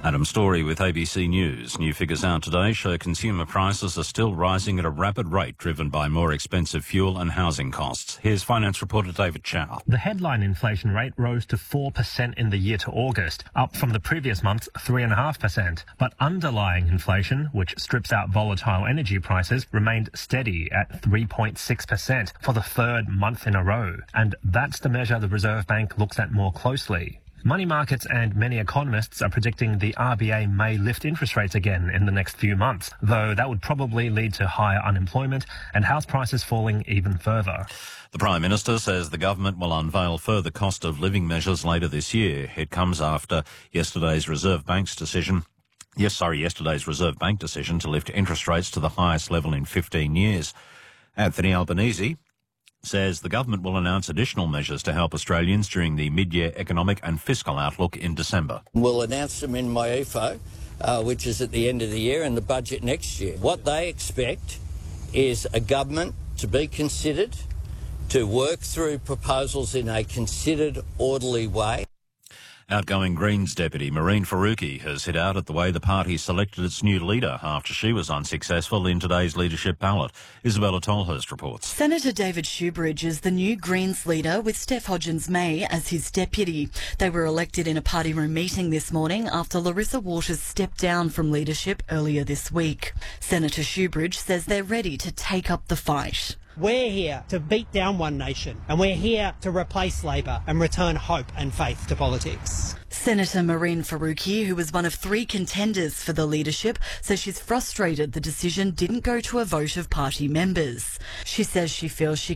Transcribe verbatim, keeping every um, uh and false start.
Adam Story with A B C News. New figures out today show consumer prices are still rising at a rapid rate, driven by more expensive fuel and housing costs. Here's finance reporter David Chow. The headline inflation rate rose to four percent in the year to August, up from the previous month's three point five percent. But underlying inflation, which strips out volatile energy prices, remained steady at three point six percent for the third month in a row. And that's the measure the Reserve Bank looks at more closely. Money markets and many economists are predicting the R B A may lift interest rates again in the next few months, though that would probably lead to higher unemployment and house prices falling even further. The Prime Minister says the government will unveil further cost of living measures later this year. It comes after yesterday's Reserve Bank's decision Yes, sorry, yesterday's Reserve Bank decision to lift interest rates to the highest level in fifteen years. Anthony Albanese says the government will announce additional measures to help Australians during the mid-year economic and fiscal outlook in December. We'll announce them in my E F O, uh, which is at the end of the year, and the budget next year. What they expect is a government to be considered, to work through proposals in a considered, orderly way. Outgoing Greens deputy Mehreen Faruqi has hit out at the way the party selected its new leader after she was unsuccessful in today's leadership ballot. Isabella Tolhurst reports. Senator David Shoebridge is the new Greens leader, with Steph Hodgins-May as his deputy. They were elected in a party room meeting this morning after Larissa Waters stepped down from leadership earlier this week. Senator Shoebridge says they're ready to take up the fight. We're here to beat down One Nation, and we're here to replace Labor and return hope and faith to politics. Senator Mehreen Faruqi, who was one of three contenders for the leadership, says she's frustrated the decision didn't go to a vote of party members. She says she feels she